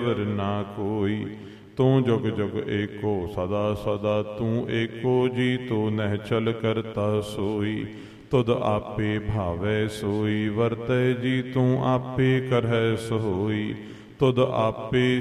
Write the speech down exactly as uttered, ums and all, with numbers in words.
वर ना कोई। तू जुग जुग एको सदा सदा तू एको जी, तो नहचल करता सोई। तुद आपे भावै सोई वरतै जी, तू आपे करहै सोई। तुद आपे